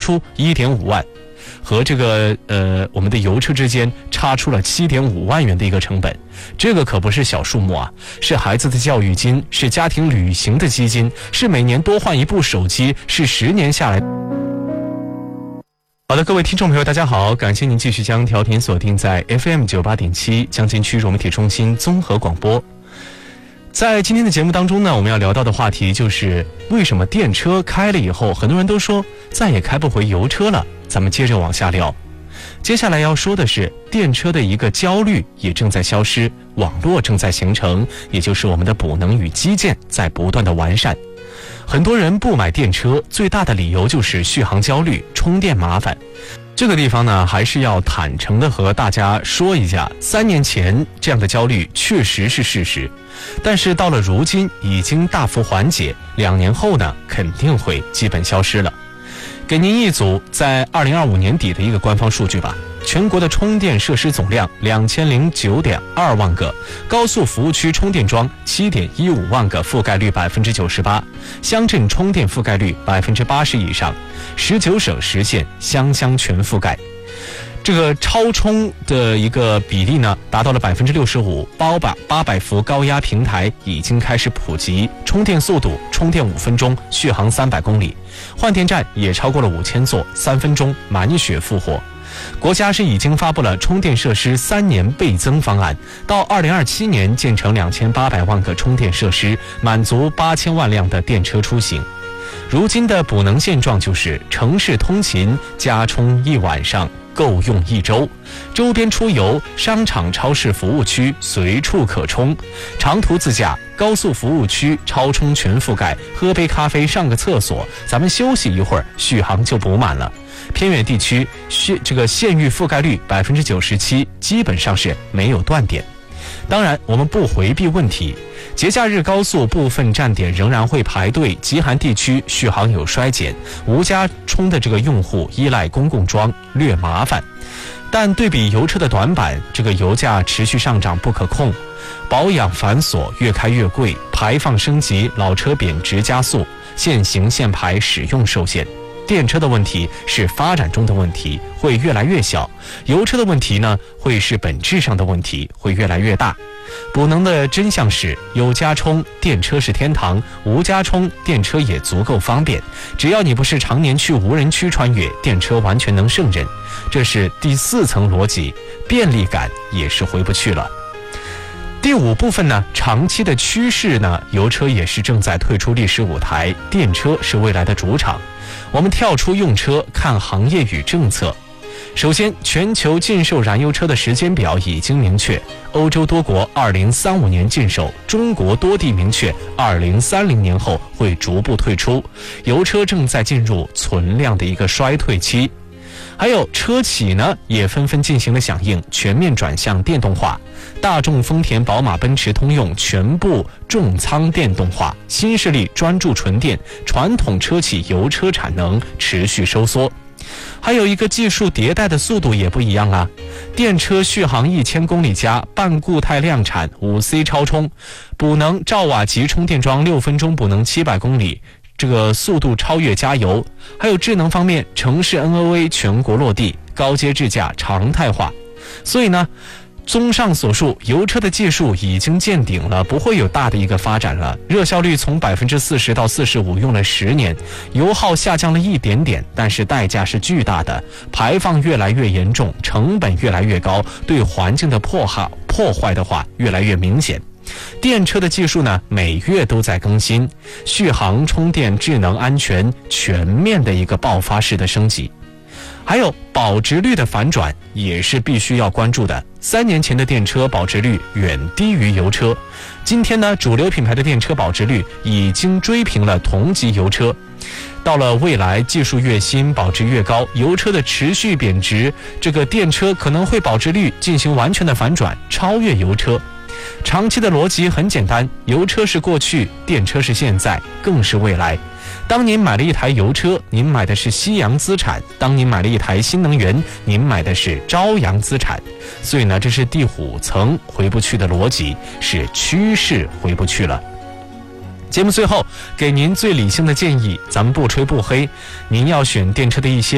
出 1.5 万，和这个我们的油车之间差出了 7.5 万元的一个成本。这个可不是小数目啊，是孩子的教育金，是家庭旅行的基金，是每年多换一部手机，是10年下来。好的，各位听众朋友大家好，感谢您继续将调频锁定在 FM 98.7江津区融媒体中心综合广播。在今天的节目当中呢，我们要聊到的话题就是为什么电车开了以后，很多人都说再也开不回油车了。咱们接着往下聊。接下来要说的是电车的一个焦虑也正在消失，网络正在形成，也就是我们的补能与基建在不断的完善。很多人不买电车，最大的理由就是续航焦虑，充电麻烦。这个地方呢，还是要坦诚的和大家说一下，3年前这样的焦虑确实是事实，但是到了如今已经大幅缓解，2年后呢，肯定会基本消失了。给您一组在2025年底的一个官方数据吧。全国的充电设施总量2009.2万个，高速服务区充电桩7.15万个，覆盖率98%，乡镇充电覆盖率80%以上，19省实现乡全覆盖。这个超充的一个比例呢，达到了65%，包把800伏高压平台已经开始普及，充电速度充电5分钟，续航300公里，换电站也超过了5000座，3分钟满血复活。国家是已经发布了充电设施3年倍增方案，到2027年建成2800万个充电设施，满足8000万辆的电车出行。如今的补能现状就是城市通勤加充1晚上够用1周，周边出游、商场、超市服务区随处可充，长途自驾、高速服务区超充全覆盖，喝杯咖啡、上个厕所，咱们休息一会儿，续航就补满了。偏远地区县域覆盖率97%，基本上是没有断点。当然，我们不回避问题，节假日高速部分站点仍然会排队，极寒地区续航有衰减，无家充的这个用户依赖公共桩，略麻烦。但对比油车的短板，这个油价持续上涨不可控，保养繁琐，越开越贵，排放升级，老车贬值加速，限行限牌使用受限。电车的问题是发展中的问题，会越来越小；油车的问题呢，会是本质上的问题，会越来越大。补能的真相是，有家充电车是天堂，无家充电车也足够方便。只要你不是常年去无人区穿越，电车完全能胜任。这是第4层逻辑，便利感也是回不去了。第5部分呢，长期的趋势呢，油车也是正在退出历史舞台，电车是未来的主场。我们跳出用车，看行业与政策。首先，全球禁售燃油车的时间表已经明确，欧洲多国2035年禁售，中国多地明确2030年后会逐步退出，油车正在进入存量的一个衰退期。还有车企呢，也纷纷进行了响应，全面转向电动化。大众、丰田、宝马、奔驰、通用全部重仓电动化，新势力专注纯电，传统车企油车产能持续收缩。还有一个技术迭代的速度也不一样啊，电车续航1000公里加，半固态量产，5C 超充，补能兆瓦级充电桩6分钟补能700公里。这个速度超越加油。还有智能方面，城市 NOA 全国落地，高阶智驾常态化。所以呢，综上所述，油车的技术已经见顶了，不会有大的一个发展了。热效率从40%到45%用了10年，油耗下降了一点点，但是代价是巨大的，排放越来越严重，成本越来越高，对环境的破坏的话越来越明显。电车的技术呢，每月都在更新，续航、充电、智能、安全，全面的一个爆发式的升级。还有保值率的反转也是必须要关注的。3年前的电车保值率远低于油车，今天呢，主流品牌的电车保值率已经追平了同级油车。到了未来，技术越新，保值越高，油车的持续贬值，这个电车可能会保值率进行完全的反转，超越油车。长期的逻辑很简单，油车是过去，电车是现在，更是未来。当您买了一台油车，您买的是夕阳资产；当您买了一台新能源，您买的是朝阳资产。所以呢，这是第5层回不去的逻辑，是趋势回不去了。节目最后给您最理性的建议，咱们不吹不黑，您要选电车的一些